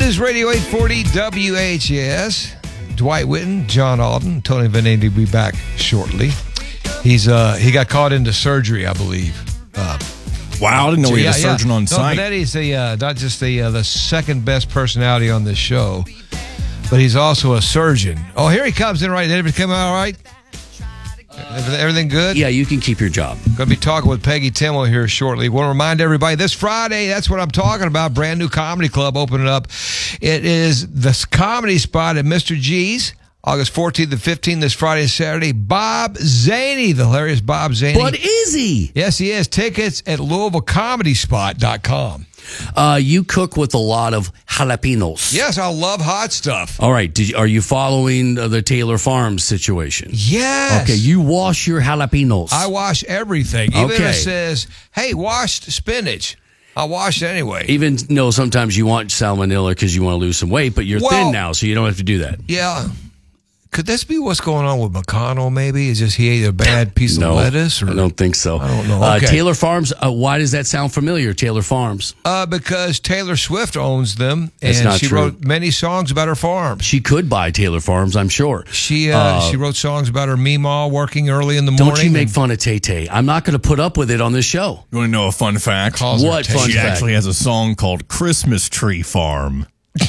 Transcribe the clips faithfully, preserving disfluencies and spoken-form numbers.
News Radio eight forty W H S. Dwight Witten, John Alden, Tony Vanandi will be back shortly. He's uh he got caught into surgery, I believe. Uh, wow, I didn't know so we yeah, had a surgeon yeah. on no, site. Vanandi's the uh, not just the uh, the second best personality on this show, but he's also a surgeon. Oh, here he comes in right. Did everything come out all right? Everything good? Yeah, you can keep your job. Going to be talking with Peggy Timmel here shortly. Want to remind everybody, this Friday, that's what I'm talking about, brand new comedy club opening up. It is the Comedy Spot at Mister G's, August fourteenth and fifteenth, this Friday and Saturday. Bob Zaney, the hilarious Bob Zaney. But is he? Yes, he is. Tickets at Louisville Comedy Spot dot com. Uh, you cook with a lot of jalapenos. Yes, I love hot stuff. All right. Did you, are you following uh, the Taylor Farms situation? Yes. Okay, you wash your jalapenos. I wash everything. Even Okay. if it says, hey, washed spinach, I wash it anyway. Even though sometimes you want salmonella because you want to lose some weight, but you're Well- thin now, so you don't have to do that. Yeah. Could this be what's going on with McConnell, maybe? Is just he ate a bad piece No, of lettuce? Or? I don't think so. I don't know. Uh, Okay. Taylor Farms, uh, why does that sound familiar, Taylor Farms? Uh, because Taylor Swift owns them, That's and not she true. wrote many songs about her farm. She could buy Taylor Farms, I'm sure. She uh, Uh, she wrote songs about her meemaw working early in the Don't morning. you make and fun of Tay-Tay. I'm not going to put up with it on this show. You want to know a fun fact? calls her What Tay- fun She fact? actually has a song called Christmas Tree Farm.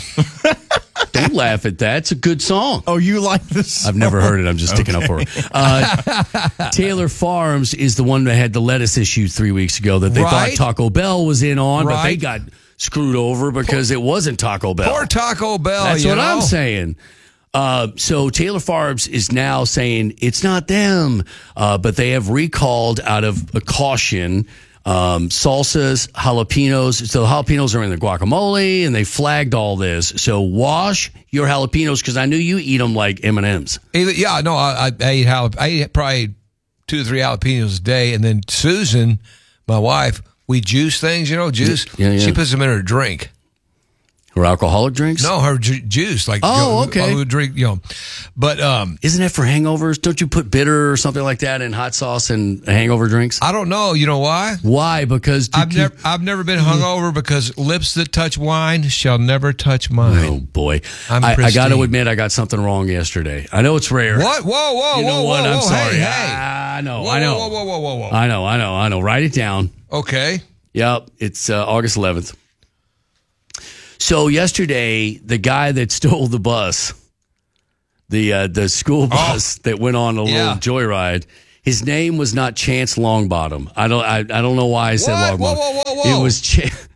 Don't laugh at that. It's a good song. Oh, you like this? I've never heard it. I'm just sticking up for her. Uh, Taylor Farms is the one that had the lettuce issue three weeks ago that they Right. thought Taco Bell was in on, but they Right. got screwed over because it wasn't Taco Bell. Poor Taco Bell. That's you what know? I'm saying. Uh, so Taylor Farms is now saying it's not them, uh, but they have recalled out of a caution um, salsas, jalapenos. So the jalapenos are in the guacamole, and they flagged all this. So wash your jalapenos because I knew you eat them like M and M's. Either, yeah, no, I, I, I eat jalap- I eat probably two to three jalapenos a day, and then Susan, my wife, we juice things. You know, juice. Yeah, yeah. She puts them in her drink. Or alcoholic drinks? No, her ju- juice. Like, Oh, you know, okay. I would drink, you know, but um, Isn't that for hangovers? Don't you put bitter or something like that in hot sauce and hangover drinks? I don't know. You know why? Why? Because to I've keep- never, I've never been hungover because lips that touch wine shall never touch mine. Oh boy, I'm I, I got to pristine. admit I got something wrong yesterday. I know it's rare. What? Whoa, whoa, You know whoa, what? whoa, I'm whoa, sorry. Hey, hey. I know. Whoa, I know. Whoa, whoa, whoa, whoa, whoa. I know. I know. I know. Write it down. Okay. Yep. It's uh, August eleventh. So yesterday, the guy that stole the bus, the uh, the school bus that went on a little Yeah. joyride, his name was not Chance Longbottom. I don't. I, I don't know why I said What? Longbottom. Whoa, whoa, whoa, whoa. It was. Ch-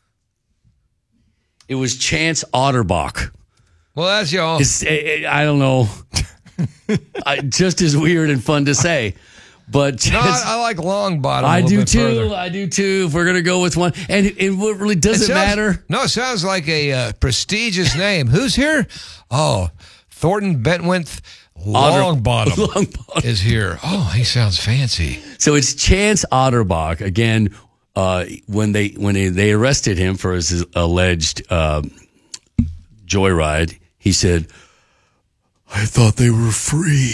it was Chance Otterbach. Well, that's y'all. It's, I I don't know. I, just as weird and fun to say, but No, Chance, I, I like long bottom. I a little do bit too. further. I do too. If we're gonna go with one, and it what really does it, sounds- matter? No, it sounds like a uh, prestigious name. Who's here? Oh, Thornton Bentwith Longbottom Longbottom. is here. Oh, he sounds fancy. So it's Chance Otterbach again. Uh, when they when they, they arrested him for his alleged uh, joyride, he said, "I thought they were free."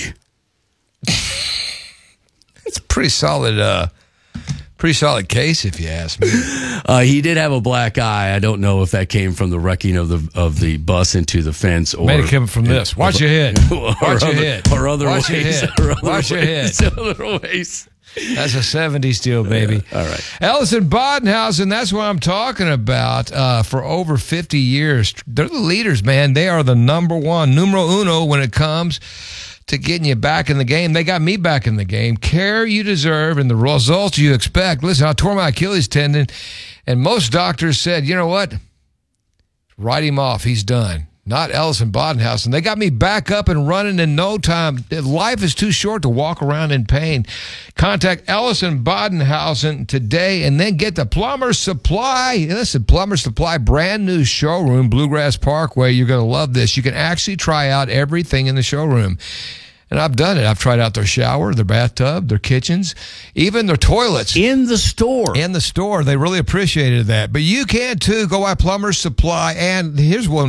It's a pretty solid, uh, pretty solid case, if you ask me. Uh, he did have a black eye. I don't know if that came from the wrecking of the of the bus into the fence or Made it come from this. Watch your head. or Watch your other, head. or other Watch ways. your head. Or other Watch your head. ways, other ways. That's a seventies deal, baby. All right. Ellison Bodenhausen, that's what I'm talking about. Uh, for over fifty years, they're the leaders, man. They are the number one, numero uno, when it comes to getting you back in the game. They got me back in the game. Care you deserve and the results you expect. Listen, I tore my Achilles tendon, and most doctors said, you know what? Write him off. He's done. Not Ellison Bodenhausen. They got me back up and running in no time. Life is too short to walk around in pain. Contact Ellison Bodenhausen today and then get the Plumber Supply. Listen, Plumber Supply, brand new showroom, Bluegrass Parkway. You're going to love this. You can actually try out everything in the showroom. And I've done it. I've tried out their shower, their bathtub, their kitchens, even their toilets. In the store. In the store. They really appreciated that. But you can too. Go by Plumber Supply. And here's one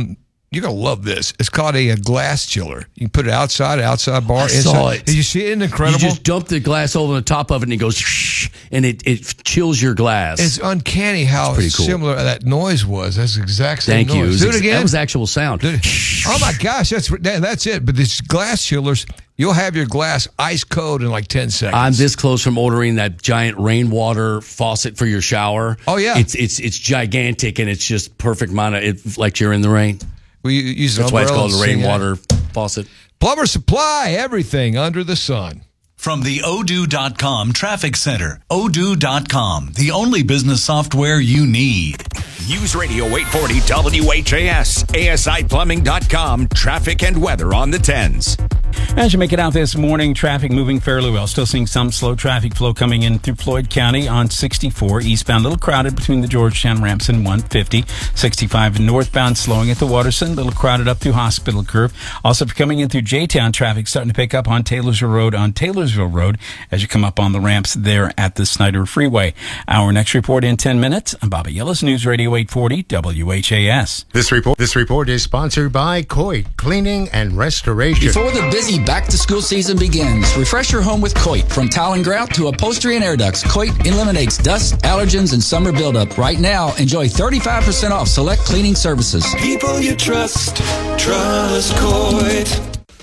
You're going to love this. It's called a, a glass chiller. You can put it outside, outside bar. I inside. saw it. Did you see it? Isn't it incredible? You just dump the glass over the top of it, and it goes, shh, and it, it chills your glass. It's uncanny how pretty cool. similar that noise was. That's the exact same Thank you. noise. It was Do it ex- again. That was actual sound. Do it- Oh, my gosh. That's that, that's it. But these glass chillers, you'll have your glass ice cold in like ten seconds. I'm this close from ordering that giant rainwater faucet for your shower. Oh, yeah. It's it's it's gigantic, and it's just perfect amount of it, like you're in the rain. We use That's why it's called a umbrellas, rainwater faucet. Plumber Supply, everything under the sun. From the odoo dot com Traffic Center. odoo dot com, the only business software you need. News Radio eight forty W H A S, A S I plumbing dot com, traffic and weather on the tens. As you make it out this morning, traffic moving fairly well. Still seeing some slow traffic flow coming in through Floyd County on sixty-four eastbound. A little crowded between the Georgetown ramps and one fifty. sixty-five northbound slowing at the Waterson. A little crowded up through Hospital Curve. Also coming in through J-Town, traffic starting to pick up on Taylorsville Road on Taylorsville Road as you come up on the ramps there at the Snyder Freeway. Our next report in ten minutes. I'm Bobby Yellis, News Radio eight forty W H A S. This report, this report is sponsored by Coit Cleaning and Restoration. Before the busy back-to-school season begins, refresh your home with Coit. From towel and grout to upholstery and air ducts, Coit eliminates dust, allergens, and summer buildup. Right now, enjoy thirty-five percent off select cleaning services. People you trust, trust Coit.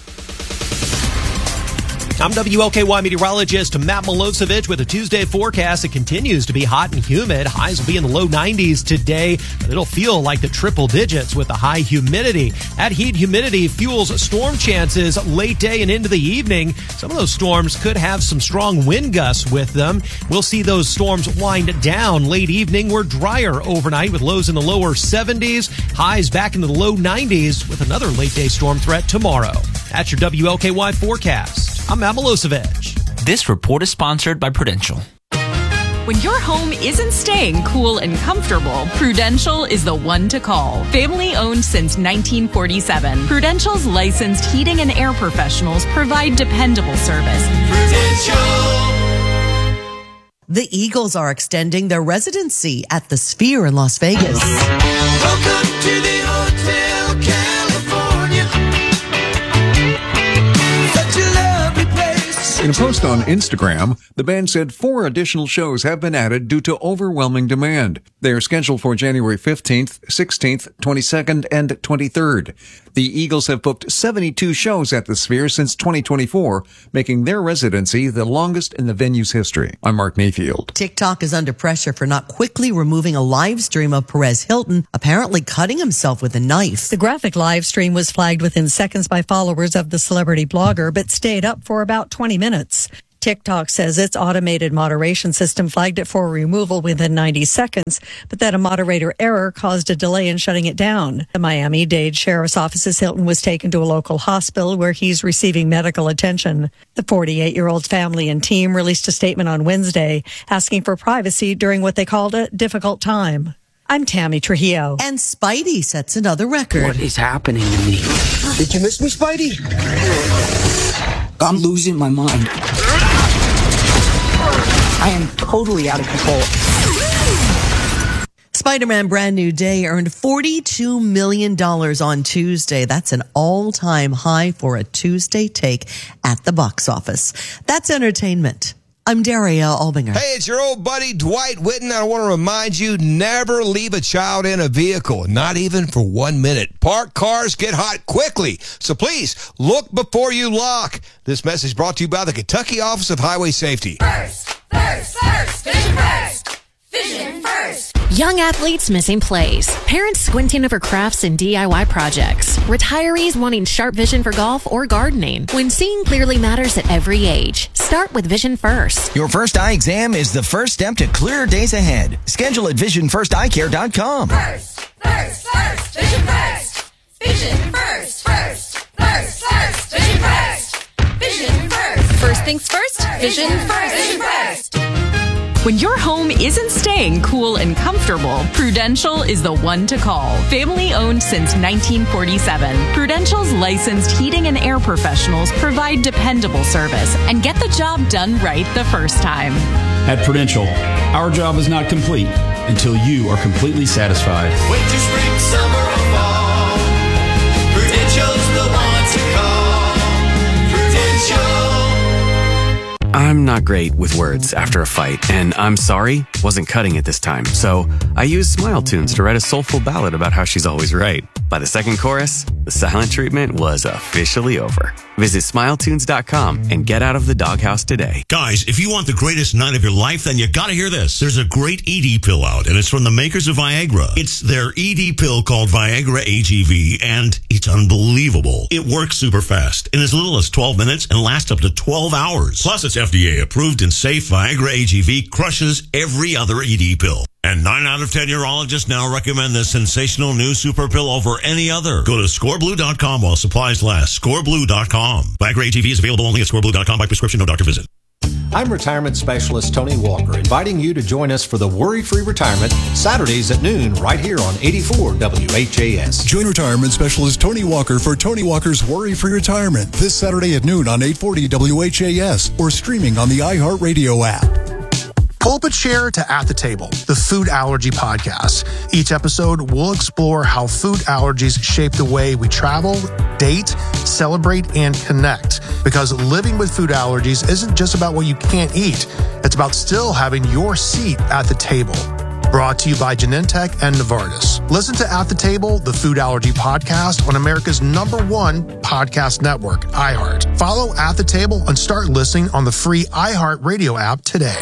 I'm W L K Y meteorologist Matt Milosevic with a Tuesday forecast. It continues to be hot and humid. Highs will be in the low nineties today, but it'll feel like the triple digits with the high humidity. That heat humidity fuels storm chances late day and into the evening. Some of those storms could have some strong wind gusts with them. We'll see those storms wind down late evening. We're drier overnight with lows in the lower seventies, highs back into the low nineties with another late day storm threat tomorrow. That's your W L K Y forecast. I'm Matt Milosevic. This report is sponsored by Prudential. When your home isn't staying cool and comfortable, Prudential is the one to call. Family owned since nineteen forty-seven, Prudential's licensed heating and air professionals provide dependable service. Prudential. The Eagles are extending their residency at the Sphere in Las Vegas. Welcome to the Hotel California. Such a lovely place. In a post on Instagram, the band said four additional shows have been added due to overwhelming demand. They are scheduled for January fifteenth, sixteenth, twenty-second, and twenty-third. The Eagles have booked seventy-two shows at the Sphere since twenty twenty-four, making their residency the longest in the venue's history. I'm Mark Mayfield. TikTok is under pressure for not quickly removing a live stream of Perez Hilton apparently cutting himself with a knife. The graphic live stream was flagged within seconds by followers of the celebrity blogger, but stayed up for about twenty minutes. TikTok says its automated moderation system flagged it for removal within ninety seconds, but that a moderator error caused a delay in shutting it down. The Miami-Dade Sheriff's Office's Hilton was taken to a local hospital where he's receiving medical attention. The forty-eight-year-old's family and team released a statement on Wednesday asking for privacy during what they called a difficult time. I'm Tammy Trujillo. And Spidey sets another record. What is happening to me? Did you miss me, Spidey? I'm losing my mind. I am totally out of control. Spider-Man Brand New Day earned forty-two million dollars on Tuesday. That's an all-time high for a Tuesday take at the box office. That's entertainment. I'm Daria Albinger. Hey, it's your old buddy Dwight Whitten. I want to remind you, never leave a child in a vehicle, not even for one minute. Parked cars get hot quickly, so please look before you lock. This message brought to you by the Kentucky Office of Highway Safety. First, first, first, vision first, vision first. Young athletes missing plays, parents squinting over crafts and D I Y projects, retirees wanting sharp vision for golf or gardening. When seeing clearly matters at every age, start with Vision First. Your first eye exam is the first step to clearer days ahead. Schedule at vision first eye care dot com. First, first, first, vision first, vision first, first, first, first, vision first, vision first. First things first, vision first. Vision first. When your home isn't staying cool and comfortable, Prudential is the one to call. Family owned since nineteen forty-seven, Prudential's licensed heating and air professionals provide dependable service and get the job done right the first time. At Prudential, our job is not complete until you are completely satisfied. Winter, spring, summer, or fall. I'm not great with words after a fight, and I'm sorry wasn't cutting it this time, so I used Smile Tunes to write a soulful ballad about how she's always right. By the second chorus, the silent treatment was officially over. Visit smile tunes dot com and get out of the doghouse today. Guys, if you want the greatest night of your life, then you gotta hear this. There's a great E D pill out, and it's from the makers of Viagra. It's their E D pill called Viagra A G V, and it's unbelievable. It works super fast in as little as twelve minutes and lasts up to twelve hours. Plus, it's F D A approved and safe. Viagra A G V crushes every other E D pill. And nine out of ten urologists now recommend this sensational new super pill over any other. Go to score blue dot com while supplies last. score blue dot com. Viagra A G V is available only at score blue dot com by prescription, no doctor visit. I'm retirement specialist Tony Walker, inviting you to join us for the Worry-Free Retirement Saturdays at noon right here on eighty-four W H A S. Join retirement specialist Tony Walker for Tony Walker's Worry-Free Retirement this Saturday at noon on eight forty W H A S or streaming on the iHeartRadio app. Pulpit Chair to At the Table, the food allergy podcast. Each episode will explore how food allergies shape the way we travel, date, celebrate, and connect. Because living with food allergies isn't just about what you can't eat. It's about still having your seat at the table. Brought to you by Genentech and Novartis. Listen to At the Table, the food allergy podcast on America's number one podcast network, iHeart. Follow At the Table and start listening on the free iHeart Radio app today.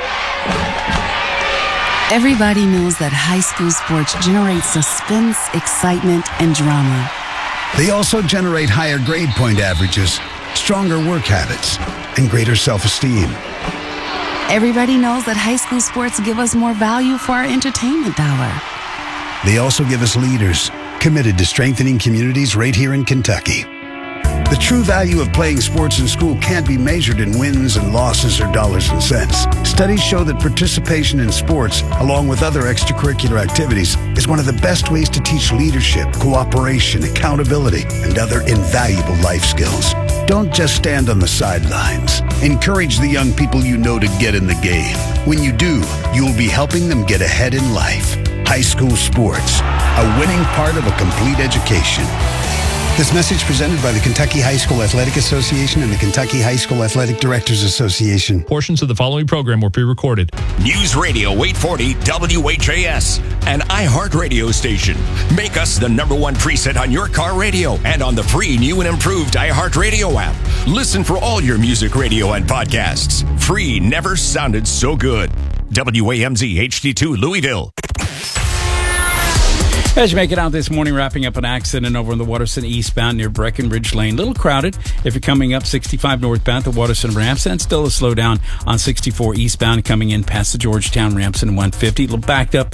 Everybody knows that high school sports generate suspense, excitement, and drama. They also generate higher grade point averages, stronger work habits, and greater self-esteem. Everybody knows that high school sports give us more value for our entertainment dollar. They also give us leaders committed to strengthening communities right here in Kentucky. The true value of playing sports in school can't be measured in wins and losses or dollars and cents. Studies show that participation in sports, along with other extracurricular activities, is one of the best ways to teach leadership, cooperation, accountability, and other invaluable life skills. Don't just stand on the sidelines. Encourage the young people you know to get in the game. When you do, you'll be helping them get ahead in life. High school sports, a winning part of a complete education. This message presented by the Kentucky High School Athletic Association and the Kentucky High School Athletic Directors Association. Portions of the following program were pre-recorded. News Radio eight forty W H A S, an iHeart radio station. Make us the number one preset on your car radio and on the free new and improved iHeart Radio app. Listen for all your music radio and podcasts. Free never sounded so good. W A M Z H D two Louisville. As you make it out this morning, wrapping up an accident over in the Waterson eastbound near Breckenridge Lane. A little crowded if you're coming up sixty-five northbound to Waterson ramps, and still a slowdown on sixty-four eastbound coming in past the Georgetown ramps in one fifty. A little backed up